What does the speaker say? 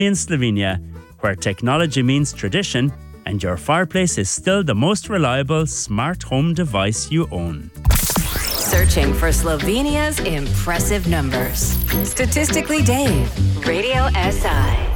in Slovenia, where technology means tradition and your fireplace is still the most reliable smart home device you own. Searching for Slovenia's impressive numbers. Statistically Dave, Radio SI.